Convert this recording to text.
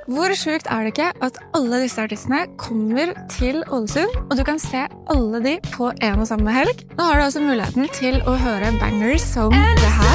Hvor sjukt det ikke at alle disse artistene kommer til Ålesund, og du kan se alle de på en og samme helg? Nå har du også muligheten til å høre bangers som det her.